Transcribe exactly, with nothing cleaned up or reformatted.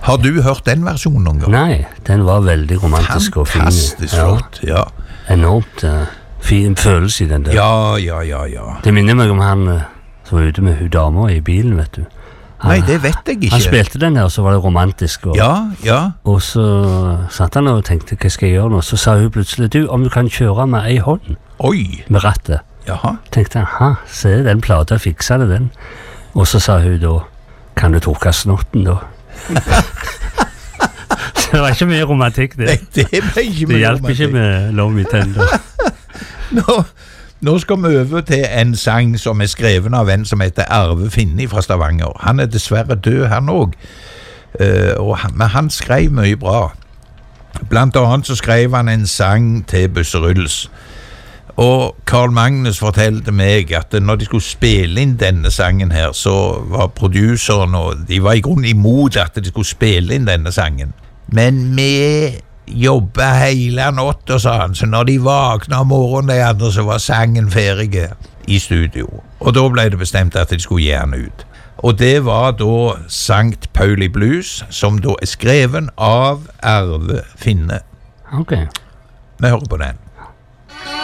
Har du hørt den versjonen noen gang? Nei, den var veldig romantisk og fin. Fantastisk flott, ja. Enormt uh, fin følelse i den der. Ja, ja, ja, ja. Det minner meg om han uh, som var ute med hun damer i bilen, vet du. Han, Nei, det vet jeg ikke. Han spilte den der, så var det romantisk. Og, ja, ja. Og så satt han og tenkte, hva skal jeg gjøre nå? Så sa hun plutselig, du, om du kan kjøre med ei hånd. Oi. Med rattet. Jaha. Tenkte han, ha, se den plata, fiksa det den. Og så sa hun da, kan du trukke snotten da? Så det var ikke mye romantikk det. Nei, det ble ikke mye romantikk. Det hjelper ikke med Love Me Tender. nå, nå skal vi over til en sang som er skreven av en som heter Arve Finni fra Stavanger. Han er dessverre død, han også. Uh, og han, men han skrev mye bra. Blant annet så skrev han en sang til Busseruls. Og Carl Magnus fortalte meg at når de skulle spille inn denne sangen her, så var produceren, og de var i grunnen imot at de skulle spille inn denne sangen. Men vi jobbet hele natt, sa han, så når de vakna om morgenen de andre, så var sangen ferdig i studio. Og da ble det bestemt at de skulle gi den ut. Og det var da Sankt Pauli Blues, som da er skreven av Arve Finne. Ok. Vi hører på den.